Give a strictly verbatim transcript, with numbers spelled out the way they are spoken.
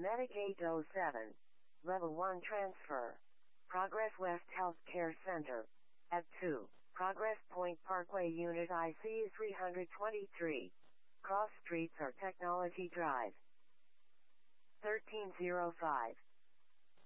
Medic eight oh seven. Level one transfer. Progress West Healthcare Center. At two. Progress Point Parkway Unit I C U three twenty-three. Cross streets are Technology Drive. thirteen oh five.